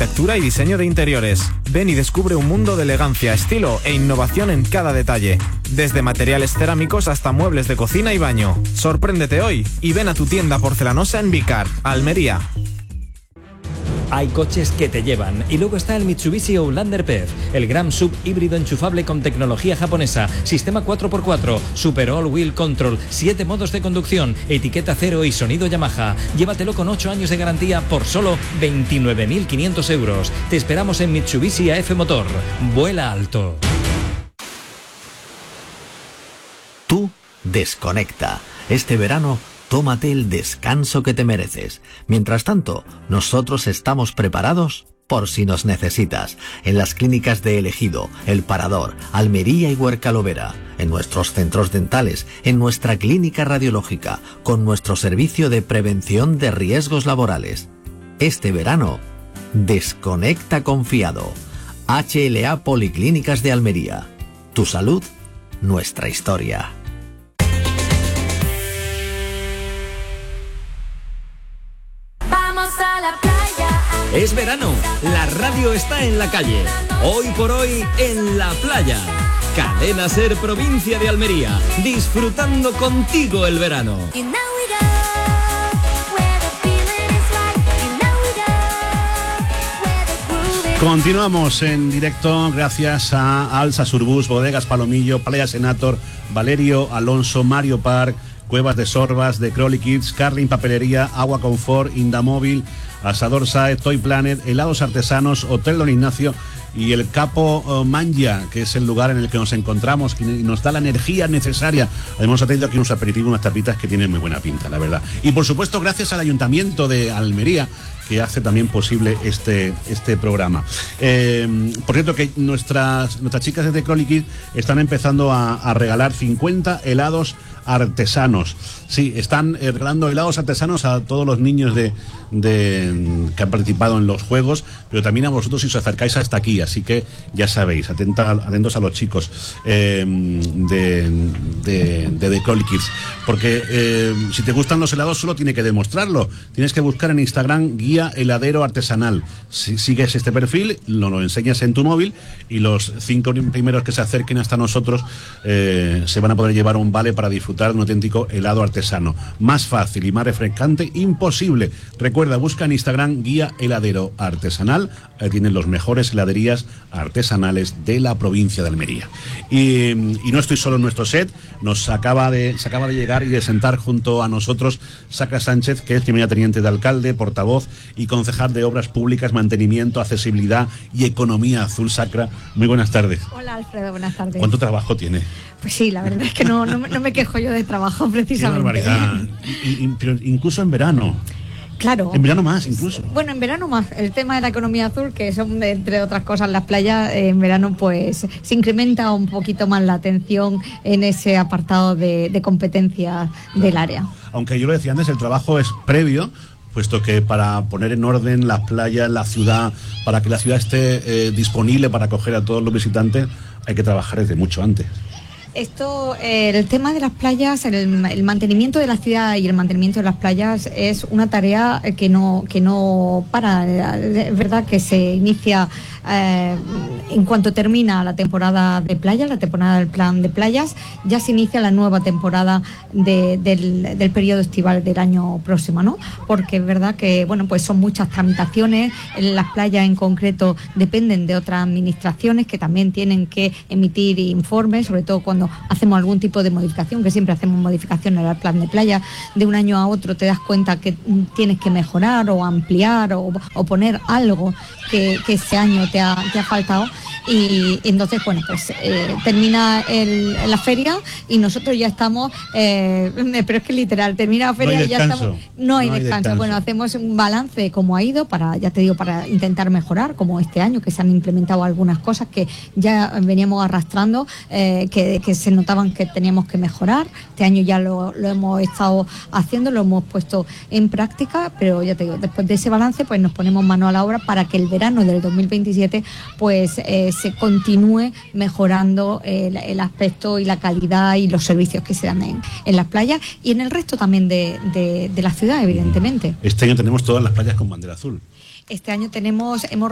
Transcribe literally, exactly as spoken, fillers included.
arquitectura y diseño de interiores. Ven y descubre un mundo de elegancia, estilo e innovación en cada detalle. Desde materiales cerámicos hasta muebles de cocina y baño. Sorpréndete hoy y ven a tu tienda porcelanosa en Vicar, Almería. Hay coches que te llevan. Y luego está el Mitsubishi Outlander P E V, el gran sub híbrido enchufable con tecnología japonesa, sistema cuatro por cuatro, Super All Wheel Control, siete modos de conducción, etiqueta cero y sonido Yamaha. Llévatelo con ocho años de garantía por solo veintinueve mil quinientos euros. Te esperamos en Mitsubishi A F Motor. Vuela alto. Tú desconecta. Este verano tómate el descanso que te mereces. Mientras tanto, nosotros estamos preparados por si nos necesitas. En las clínicas de El Ejido, El Parador, Almería y Huercalovera. En nuestros centros dentales, en nuestra clínica radiológica, con nuestro servicio de prevención de riesgos laborales. Este verano, desconecta confiado. H L A Policlínicas de Almería. Tu salud, nuestra historia. Es verano, la radio está en la calle. Hoy por hoy, en la playa. Cadena Ser, provincia de Almería, disfrutando contigo el verano. Continuamos en directo gracias a Alsa Surbus, Bodegas Palomillo, Playa Senator, Valerio Alonso, Mario Park, Cuevas de Sorbas, de Crowley Kids, Carlin Papelería, Agua Confort, Indamóvil, Asador Saez, Toy Planet, Helados Artesanos, Hotel Don Ignacio y el Capo Manja, que es el lugar en el que nos encontramos y nos da la energía necesaria. Además, ha tenido aquí unos aperitivos, unas tapitas que tienen muy buena pinta, la verdad. Y por supuesto, gracias al Ayuntamiento de Almería, que hace también posible este, este programa. Eh, por cierto, que nuestras, nuestras chicas de Crowley Kids están empezando a, a regalar cincuenta helados artesanos. Sí, están regalando helados artesanos a todos los niños de, de que han participado en los juegos, pero también a vosotros si os acercáis hasta aquí, así que ya sabéis, atenta, atentos a los chicos eh, de, de, de The Crowley Kids, porque eh, si te gustan los helados solo tiene que demostrarlo, tienes que buscar en Instagram Guía Heladero Artesanal. Si sigues este perfil, lo, lo enseñas en tu móvil y los cinco primeros que se acerquen hasta nosotros eh, se van a poder llevar un vale para disfrutar de un auténtico helado artesano. Más fácil y más refrescante, imposible. Recuerda, busca en Instagram Guía Heladero Artesanal. Ahí tienen los mejores heladerías artesanales de la provincia de Almería. Y, y no estoy solo en nuestro set, nos acaba de, se acaba de llegar y de sentar junto a nosotros Sacra Sánchez, que es primera teniente de alcalde, portavoz y concejal de Obras Públicas, Mantenimiento, Accesibilidad y Economía Azul. Sacra, muy buenas tardes. Hola Alfredo, buenas tardes. ¿Cuánto trabajo tiene? Pues sí, la verdad es que no, no, no me quejo yo de trabajo precisamente. Qué barbaridad. Y, y, pero incluso en verano. Claro. En verano más, incluso. Bueno, en verano más. El tema de la economía azul, que son, entre otras cosas, las playas, eh, en verano pues se incrementa un poquito más la atención en ese apartado de, de competencias del área. Aunque yo lo decía antes, el trabajo es previo, puesto que para poner en orden las playas, la ciudad, para que la ciudad esté eh, disponible para acoger a todos los visitantes, hay que trabajar desde mucho antes. Esto, eh, el tema de las playas, el, el mantenimiento de la ciudad y el mantenimiento de las playas es una tarea que no, que no para. Es verdad que se inicia eh, en cuanto termina la temporada de playas, la temporada del plan de playas, ya se inicia la nueva temporada de, del, del periodo estival del año próximo, ¿no? Porque es verdad que, bueno, pues son muchas tramitaciones, las playas en concreto dependen de otras administraciones que también tienen que emitir informes, sobre todo cuando hacemos algún tipo de modificación, que siempre hacemos modificaciones al plan de playa, de un año a otro te das cuenta que tienes que mejorar o ampliar o, o poner algo que, que ese año te ha, te ha faltado. Y entonces, bueno, pues eh, termina el, la feria y nosotros ya estamos, eh, pero es que literal, termina la feria no y ya estamos, no hay, no hay descanso. descanso. Bueno, hacemos un balance como ha ido para, ya te digo, para intentar mejorar, como este año que se han implementado algunas cosas que ya veníamos arrastrando, eh, que, que se notaban que teníamos que mejorar. Este año ya lo, lo hemos estado haciendo, lo hemos puesto en práctica, pero ya te digo, después de ese balance, pues nos ponemos mano a la obra para que el verano del dos mil veintisiete, pues eh, se continúe mejorando el, el aspecto y la calidad y los servicios que se dan en, en las playas y en el resto también de, de, de la ciudad, evidentemente. Este año tenemos todas las playas con bandera azul. Este año tenemos, hemos